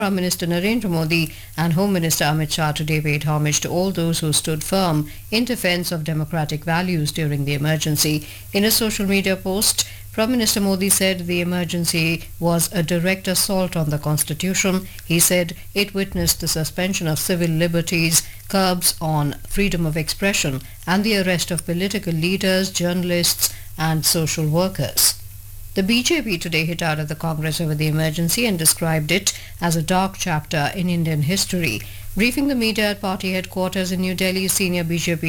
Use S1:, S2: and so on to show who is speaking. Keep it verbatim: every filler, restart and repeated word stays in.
S1: Prime Minister Narendra Modi and Home Minister Amit Shah today paid homage to all those who stood firm in defense of democratic values during the emergency. In a social media post, Prime Minister Modi said the emergency was a direct assault on the Constitution. He said it witnessed the suspension of civil liberties, curbs on freedom of expression, and the arrest of political leaders, journalists, and social workers. The B J P today hit out at the Congress over the emergency and described it as a dark chapter in Indian history. Briefing the media at party headquarters in New Delhi, senior B J P